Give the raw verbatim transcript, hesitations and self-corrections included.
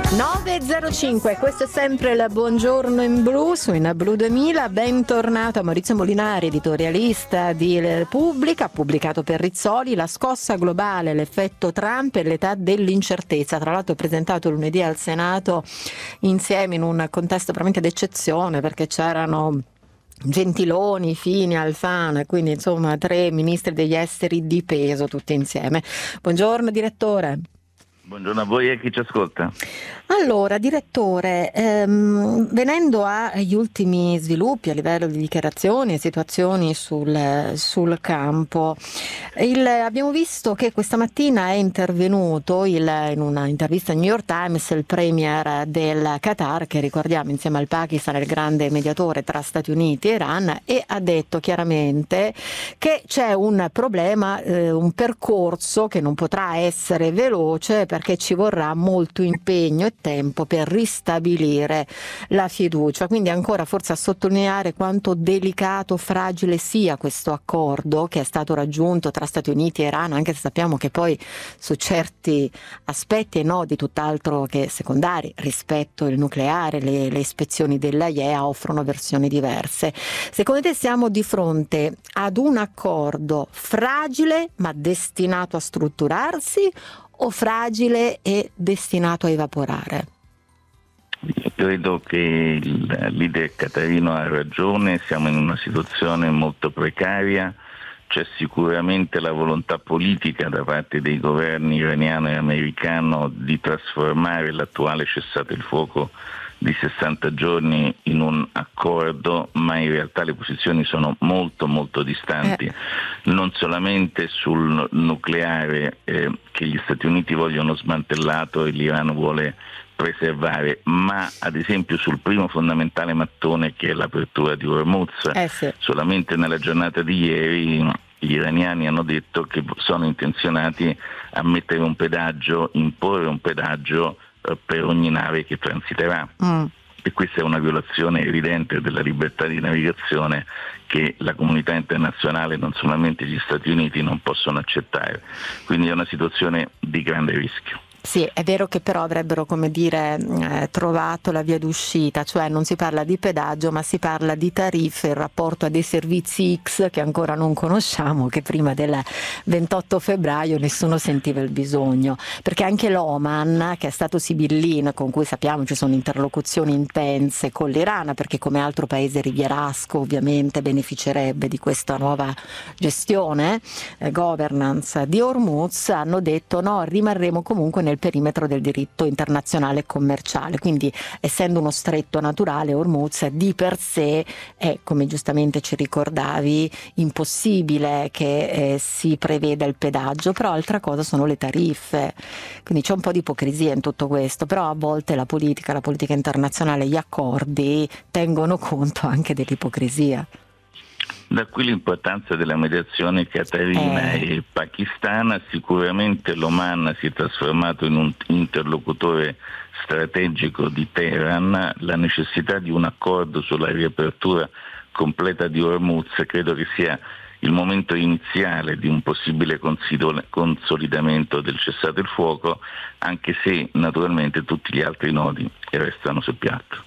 nove e zero cinque, questo è sempre il Buongiorno in Blu su In Blu duemila. Bentornato a Maurizio Molinari, editorialista di Repubblica. Ha pubblicato per Rizzoli La scossa globale, l'effetto Trump e l'età dell'incertezza. Tra l'altro presentato lunedì al Senato insieme in un contesto veramente d'eccezione, perché c'erano Gentiloni, Fini, Alfano, quindi insomma tre ministri degli esteri di peso tutti insieme. Buongiorno direttore. Buongiorno a voi e chi ci ascolta. Allora, direttore, ehm, venendo agli ultimi sviluppi a livello di dichiarazioni e situazioni sul, sul campo, il, abbiamo visto che questa mattina è intervenuto il, in una intervista al New York Times il premier del Qatar, che ricordiamo insieme al Pakistan è il grande mediatore tra Stati Uniti e Iran, e ha detto chiaramente che c'è un problema, eh, un percorso che non potrà essere veloce perché ci vorrà molto impegno e tempo per ristabilire la fiducia. Quindi ancora forse a sottolineare quanto delicato, fragile sia questo accordo che è stato raggiunto tra Stati Uniti e Iran, anche se sappiamo che poi su certi aspetti e nodi tutt'altro che secondari rispetto al nucleare, le, le ispezioni dell'A I E A offrono versioni diverse. Secondo te siamo di fronte ad un accordo fragile ma destinato a strutturarsi, o fragile e destinato a evaporare? Io credo che il leader qatarino ha ragione, siamo in una situazione molto precaria, c'è sicuramente la volontà politica da parte dei governi iraniano e americano di trasformare l'attuale cessate il fuoco di sessanta giorni in un accordo, ma in realtà le posizioni sono molto molto distanti, eh. non solamente sul nucleare eh, che gli Stati Uniti vogliono smantellato e l'Iran vuole preservare, ma ad esempio sul primo fondamentale mattone che è l'apertura di Hormuz. Eh sì. Solamente nella giornata di ieri gli iraniani hanno detto che sono intenzionati a mettere un pedaggio, imporre un pedaggio per ogni nave che transiterà. Mm. E questa è una violazione evidente della libertà di navigazione che la comunità internazionale, non solamente gli Stati Uniti, non possono accettare. Quindi è una situazione di grande rischio. Sì, è vero che però avrebbero, come dire, eh, trovato la via d'uscita, cioè non si parla di pedaggio ma si parla di tariffe in rapporto a dei servizi X che ancora non conosciamo, che prima del ventotto febbraio nessuno sentiva il bisogno, perché anche l'Oman, che è stato sibillino, con cui sappiamo ci sono interlocuzioni intense con l'Iran, perché come altro paese rivierasco ovviamente beneficerebbe di questa nuova gestione, eh, governance di Hormuz, hanno detto no, rimarremo comunque nel perimetro del diritto internazionale commerciale, quindi essendo uno stretto naturale Hormuz di per sé è, come giustamente ci ricordavi, impossibile che eh, si preveda il pedaggio, però altra cosa sono le tariffe, quindi c'è un po' di ipocrisia in tutto questo, però a volte la politica, la politica internazionale, gli accordi tengono conto anche dell'ipocrisia. Da qui l'importanza della mediazione qatarina eh. e pakistana. Sicuramente l'Oman si è trasformato in un interlocutore strategico di Teheran. La necessità di un accordo sulla riapertura completa di Hormuz credo che sia il momento iniziale di un possibile consolidamento del cessate il fuoco, anche se naturalmente tutti gli altri nodi restano sul piatto.